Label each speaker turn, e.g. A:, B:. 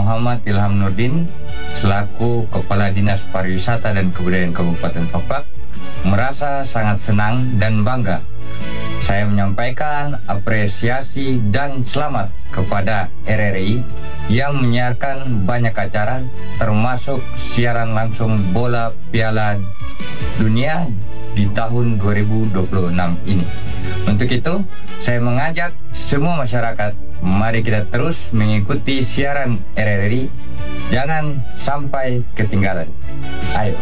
A: Muhammad Ilham Nurdin selaku Kepala Dinas Pariwisata dan Kebudayaan Kabupaten Fafak merasa sangat senang dan bangga. Saya menyampaikan apresiasi dan selamat kepada RRI yang menyiarkan banyak acara termasuk siaran langsung bola Piala Dunia di tahun 2026 ini. Untuk itu, saya mengajak semua masyarakat, mari kita terus mengikuti siaran RRI, jangan sampai ketinggalan. Ayo.